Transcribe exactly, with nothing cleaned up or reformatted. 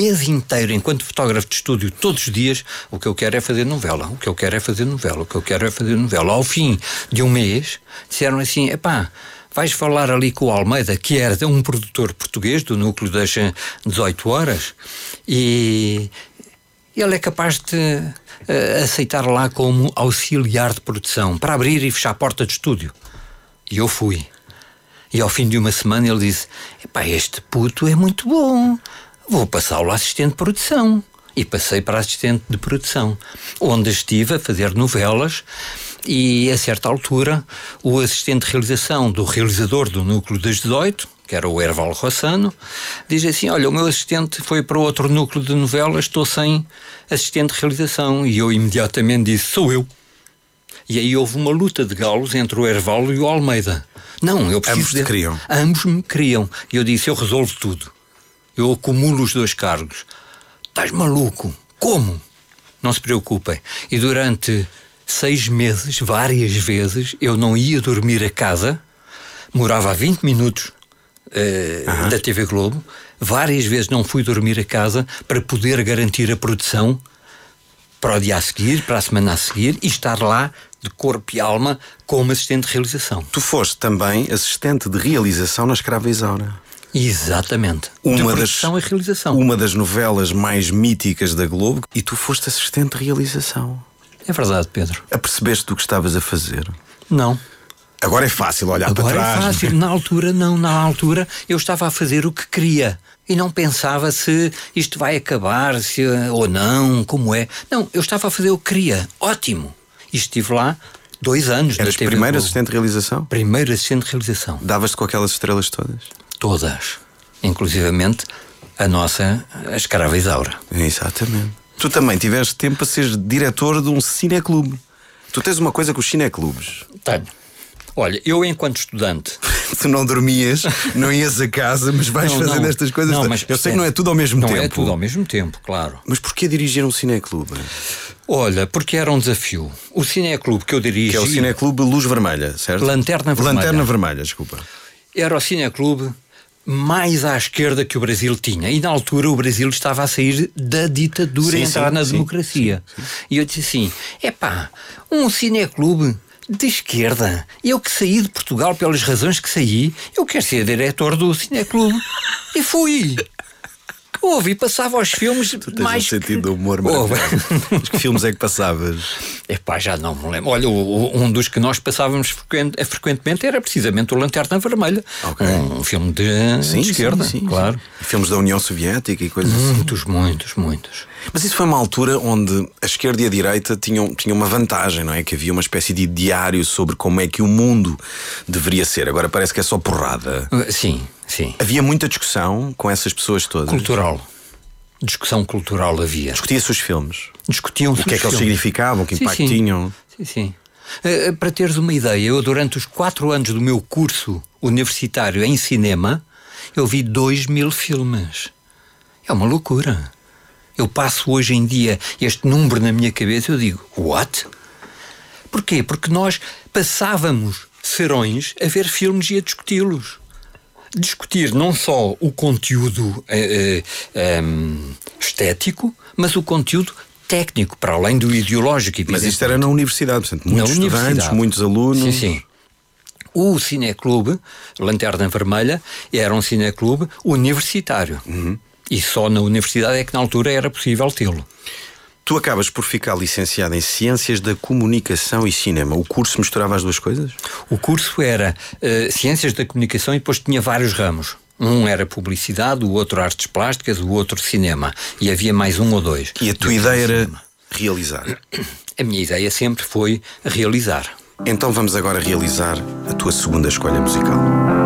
mês inteiro, enquanto fotógrafo de estúdio, todos os dias, o que eu quero é fazer novela, o que eu quero é fazer novela, o que eu quero é fazer novela. Ao fim de um mês, disseram assim, epá, vais falar ali com o Almeida, que era um produtor português do núcleo das dezoito horas, e ele é capaz de uh, aceitar lá como auxiliar de produção, para abrir e fechar a porta de estúdio. E eu fui. E ao fim de uma semana ele disse, epá, este puto é muito bom, vou passá-lo a assistente de produção. E passei para assistente de produção, onde estive a fazer novelas. E a certa altura o assistente de realização do realizador do núcleo das dezoito, que era o Erval Rossano, diz assim, olha, o meu assistente foi para outro núcleo de novelas, estou sem assistente de realização. E eu imediatamente disse, sou eu. E aí houve uma luta de galos entre o Erval e o Almeida. Não, eu preciso... Ambos te queriam. Ambos me queriam. E eu disse, eu resolvo tudo. Eu acumulo os dois cargos. Estás maluco? Como? Não se preocupem. E durante seis meses, várias vezes, eu não ia dormir a casa. Morava a vinte minutos uh, uh-huh. da T V Globo. Várias vezes não fui dormir a casa para poder garantir a produção para o dia a seguir, para a semana a seguir, e estar lá de corpo e alma como assistente de realização. Tu foste também assistente de realização na Escrava Isaura. Exatamente. Uma de das, produção e realização. Uma das novelas mais míticas da Globo, e tu foste assistente de realização. É verdade, Pedro. Apercebeste o que estavas a fazer? Não. Agora é fácil olhar Agora para trás. Agora é fácil. Na altura, não. Na altura, eu estava a fazer o que queria. E não pensava se isto vai acabar, se ou não, como é. Não, eu estava a fazer o que queria. Ótimo. E estive lá dois anos. Eras primeiro assistente de realização? Primeiro assistente de realização. Davas-te com aquelas estrelas todas? Todas. Inclusivamente a nossa, a Escrava Isaura. Exatamente. Tu também tiveste tempo para seres diretor de um cineclube. Tu tens uma coisa com os cineclubes. Tenho. Olha, eu enquanto estudante... Tu não dormias, não ias a casa, mas vais não, fazendo não, estas coisas. Não, mas, eu sei é, que não é tudo ao mesmo não tempo. Não é tudo ao mesmo tempo, claro. Mas porquê dirigir um cineclube? Olha, porque era um desafio. O cineclube que eu dirigi... Que é o cineclube Luz Vermelha, certo? Lanterna Vermelha. Lanterna Vermelha, desculpa. Era o cineclube mais à esquerda que o Brasil tinha. E na altura o Brasil estava a sair da ditadura e entrar sim, na sim, democracia. Sim, sim. E eu disse assim, epá, um cineclube de esquerda, eu que saí de Portugal pelas razões que saí, eu quero ser diretor do cineclube. E fui. Ouve, e passava os filmes tu tens mais... um sentido de humor maravilhoso. Mas que filmes é que passavas? Epá, já não me lembro. Olha, o, um dos que nós passávamos frequente, frequentemente era precisamente o Lanterna Vermelha. Okay. Um, um filme de, sim, de esquerda, sim, sim, claro. Sim. Filmes da União Soviética e coisas assim. Muitos, muitos, muitos. Mas isso foi uma altura onde a esquerda e a direita tinham, tinham uma vantagem, não é? Que havia uma espécie de diário sobre como é que o mundo deveria ser. Agora parece que é só porrada. Uh, sim, sim. Havia muita discussão com essas pessoas todas. Cultural. Discussão cultural havia. Discutia-se os filmes. Discutiam-se o que é que eles significavam, que sim, impacto sim. tinham. Sim, sim. Uh, para teres uma ideia, eu durante os quatro anos do meu curso universitário em cinema, eu vi dois mil filmes. É uma loucura. Eu passo hoje em dia este número na minha cabeça e eu digo, what? Porquê? Porque nós passávamos serões a ver filmes e a discuti-los. Discutir não só o conteúdo eh, eh, um, estético, mas o conteúdo técnico, para além do ideológico. Mas isto era na universidade, portanto, muitos na estudantes, muitos alunos. Sim, sim. O cineclube, Lanterna Vermelha, era um cineclube universitário. Uhum. E só na universidade é que na altura era possível tê-lo. Tu acabas por ficar licenciado em Ciências da Comunicação e Cinema. O curso misturava as duas coisas? O curso era uh, Ciências da Comunicação e depois tinha vários ramos. Um era publicidade, o outro artes plásticas, o outro cinema. E havia mais um ou dois. E a tua ideia era realizar? A minha ideia sempre foi realizar. Então vamos agora realizar a tua segunda escolha musical.